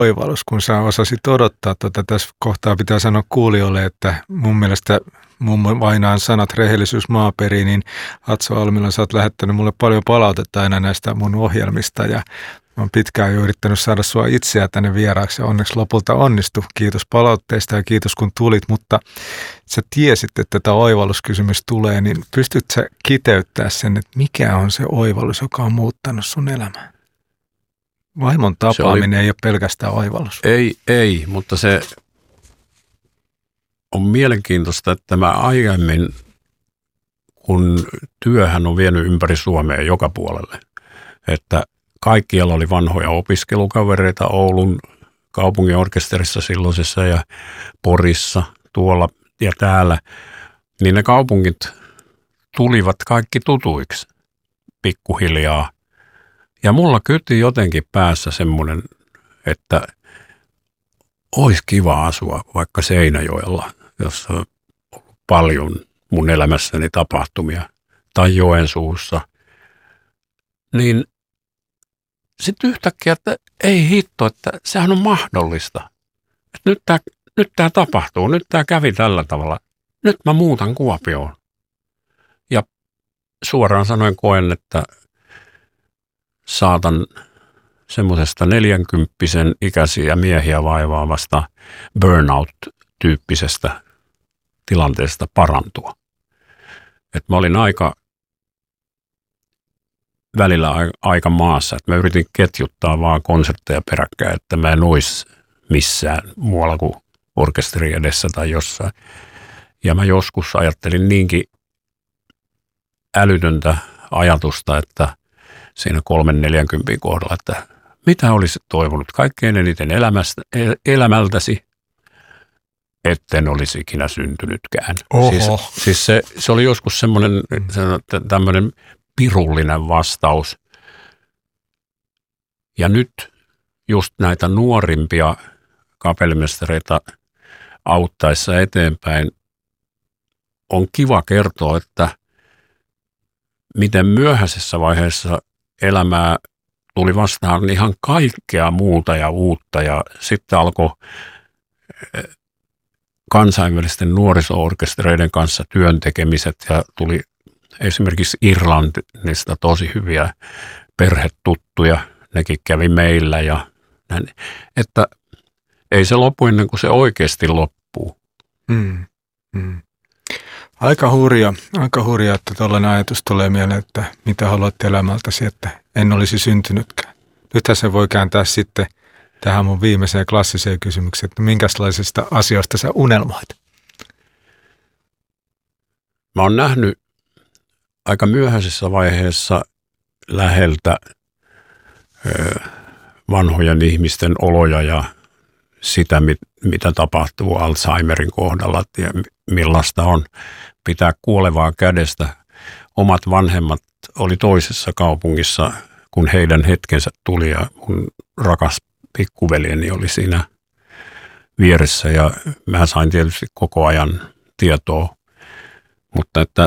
oivallus, kun sä osasit odottaa. Tässä kohtaa pitää sanoa kuulijoille, että mun mielestä mun vainaan sanat rehellisyys maaperiin, niin Atso Almila, sä oot lähettänyt mulle paljon palautetta aina näistä mun ohjelmista ja mä oon pitkään jo yrittänyt saada sua itseä tänne vieraaksi ja onneksi lopulta onnistu. Kiitos palautteista ja kiitos kun tulit, mutta sä tiesit, että tämä oivalluskysymys tulee, niin pystyt sä kiteyttää sen, että mikä on se oivallus, joka on muuttanut sun elämää? Vaimon tapaaminen ei ole pelkästään oivallus. Ei, mutta se on mielenkiintoista, että mä aiemmin, kun työhän on vienyt ympäri Suomea joka puolelle, että kaikkialla oli vanhoja opiskelukavereita Oulun kaupungin orkesterissa silloisessa ja Porissa, tuolla ja täällä, niin ne kaupungit tulivat kaikki tutuiksi pikkuhiljaa. Ja mulla kyti jotenkin päässä semmoinen, että olisi kiva asua vaikka Seinäjoella, jossa on ollut paljon mun elämässäni tapahtumia, tai Joensuussa. Niin sitten yhtäkkiä, että ei hitto, että sehän on mahdollista. Että nyt tämä tapahtuu, nyt tämä kävi tällä tavalla. Nyt mä muutan Kuopioon. Ja suoraan sanoen koen, että saatan semmoisesta 40-vuotiaan ikäisiä miehiä vaivaavasta burnout-tyyppisestä tilanteesta parantua. Et mä olin välillä aika maassa, että mä yritin ketjuttaa vaan konsertteja peräkkäin, että mä en olisi missään muualla kuin orkesteri edessä tai jossain. Ja mä joskus ajattelin niinkin älytöntä ajatusta, että siinä 3-40 kohdalla, että mitä olisit toivonut kaikkein eniten elämältäsi, etten olisi ikinä syntynytkään. Siis se oli joskus semmoinen tämmöinen pirullinen vastaus. Ja nyt just näitä nuorimpia kapellimestareita auttaessa eteenpäin on kiva kertoa, että miten myöhäisessä vaiheessa elämää tuli vastaan ihan kaikkea muuta ja uutta ja sitten alkoi kansainvälisten nuoriso-orkestereiden kanssa työntekemiset ja tuli esimerkiksi Irlannista tosi hyviä perhetuttuja, nekin kävi meillä ja näin, että ei se lopu ennen kuin se oikeasti loppuu. Aika hurja, että tällainen ajatus tulee mieleen, että mitä haluat elämältäsi, että en olisi syntynytkään. Nythän se voi kääntää sitten tähän mun viimeiseen klassiseen kysymykseen, että minkälaisista asioista sä unelmoit? Mä oon nähnyt aika myöhäisessä vaiheessa läheltä vanhojen ihmisten oloja ja sitä, mitä tapahtuu Alzheimerin kohdalla ja millaista on pitää kuolevaa kädestä. Omat vanhemmat oli toisessa kaupungissa, kun heidän hetkensä tuli ja mun rakas pikkuveljeni oli siinä vieressä ja mä sain tietysti koko ajan tietoa, mutta että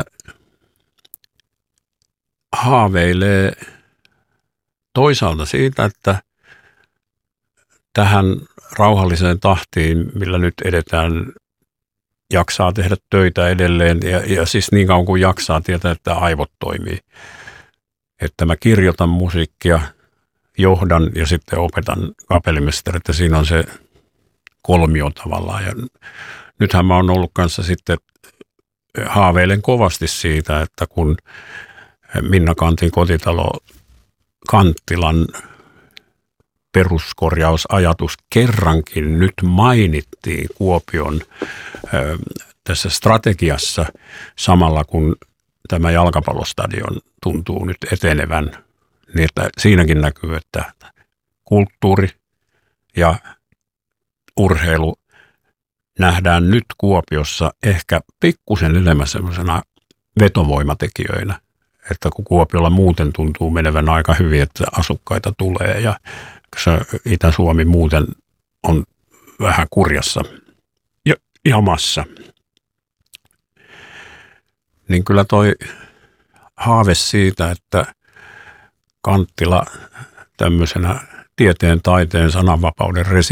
haaveilee toisaalta siitä, että tähän rauhalliseen tahtiin, millä nyt edetään, jaksaa tehdä töitä edelleen ja siis niin kauan kuin jaksaa tietää, että aivot toimii. Että mä kirjoitan musiikkia, johdan ja sitten opetan kapellimestaria, että siinä on se kolmio tavallaan. Ja nythän mä oon ollut kanssa sitten, haaveilen kovasti siitä, että kun Minna Kantin kotitalo Kanttilan peruskorjausajatus kerrankin nyt mainittiin Kuopion tässä strategiassa samalla kun tämä jalkapallostadion tuntuu nyt etenevän, niin että siinäkin näkyy, että kulttuuri ja urheilu nähdään nyt Kuopiossa ehkä pikkusen enemmän semmoisena vetovoimatekijöinä, että kun Kuopiolla muuten tuntuu menevän aika hyvin, että asukkaita tulee ja Itä-Suomi muuten on vähän kurjassa jamassa, niin kyllä toi haave siitä, että Kanttila tämmöisenä tieteen, taiteen, sananvapauden